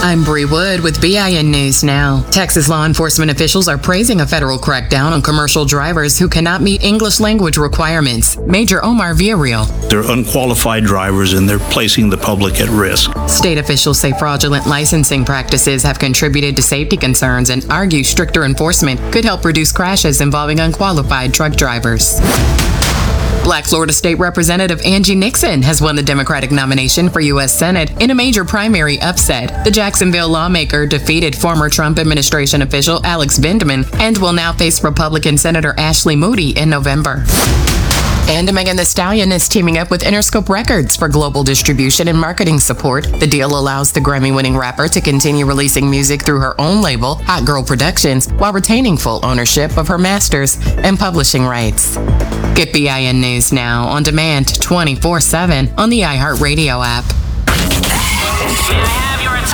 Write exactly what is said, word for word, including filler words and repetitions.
I'm Bree Wood with B I N News Now. Texas law enforcement officials are praising a federal crackdown on commercial drivers who cannot meet English language requirements. Major Omar Villarreal. They're unqualified drivers and they're placing the public at risk. State officials say fraudulent licensing practices have contributed to safety concerns and argue stricter enforcement could help reduce crashes involving unqualified truck drivers. Black Florida State Representative Angie Nixon has won the Democratic nomination for U S Senate in a major primary upset. The Jacksonville lawmaker defeated former Trump administration official Alex Vindman and will now face Republican Senator Ashley Moody in November. And Megan Thee Stallion is teaming up with Interscope Records for global distribution and marketing support. The deal allows the Grammy-winning rapper to continue releasing music through her own label, Hot Girl Productions, while retaining full ownership of her masters and publishing rights. Get B I N News Now on demand twenty-four seven on the iHeartRadio app.